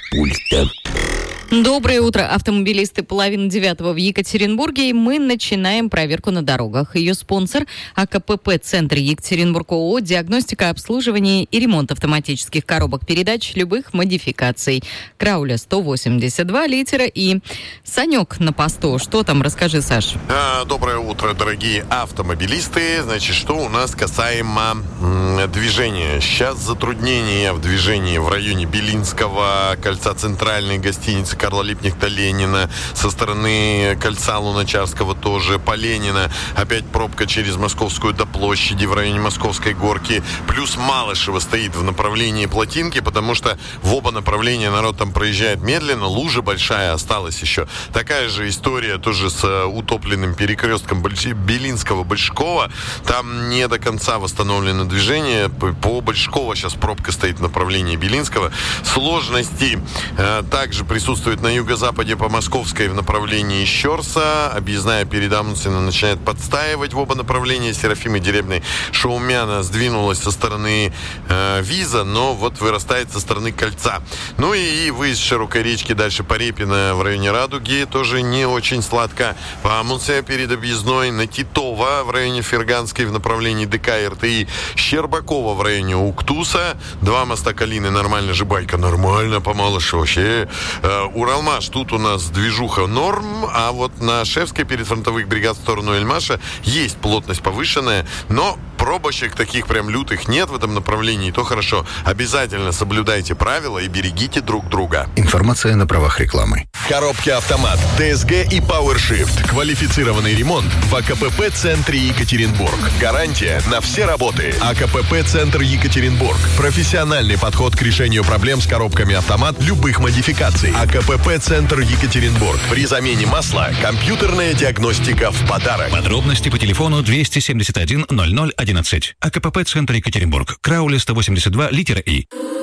пульта. Доброе утро, автомобилисты. 8:30 в Екатеринбурге, и мы начинаем проверку на дорогах. Ее спонсор – АКПП «Центр Екатеринбург» ООО, диагностика, обслуживание и ремонт автоматических коробок передач любых модификаций. Крауля 182 литера и Санек на посту. Что там? Расскажи, Саш. Доброе утро, дорогие автомобилисты. Значит, что у нас касаемо движения. Сейчас затруднения в движении в районе Белинского кольца, центральной гостиницы Карла Липкнехта-Ленина, со стороны кольца Луначарского тоже по Ленина. Опять пробка через Московскую до площади в районе Московской горки. Плюс Малышево стоит в направлении Плотинки, потому что в оба направления народ там проезжает медленно. Лужа большая осталась еще. Такая же история тоже с утопленным перекрестком Белинского-Большакова. Там не до конца восстановлено движение. По Большакова сейчас пробка стоит в направлении Белинского. Сложности также присутствуют на юго-западе по Московской в направлении Щорса. Объездная перед Амундсеном начинает подстаивать в оба направления. Серафимы Деревной Шаумяна сдвинулась со стороны Виза, но вот вырастает со стороны кольца. Ну и выезд Широкой речки дальше по Репино в районе Радуги тоже не очень сладко. По Амундсену перед объездной на Титова в районе Ферганской в направлении ДК РТИ. Щербакова в районе Уктуса. Два моста Калины нормально, Жибайка нормально, по Малышеву вообще. Уралмаш, тут у нас движуха норм, а вот на Шевской перед фронтовых бригад в сторону Эльмаша есть плотность повышенная, но пробочек таких прям лютых нет в этом направлении, то хорошо. Обязательно соблюдайте правила и берегите друг друга. Информация на правах рекламы. Коробки автомат, ДСГ и PowerShift. Квалифицированный ремонт в АКПП «Центре Екатеринбург». Гарантия на все работы. АКПП «Центр Екатеринбург». Профессиональный подход к решению проблем с коробками автомат любых модификаций. АКПП «Центр Екатеринбург». При замене масла компьютерная диагностика в подарок. Подробности по телефону 271 00 11. АКПП «Центр Екатеринбург». Крауля 182 литера И.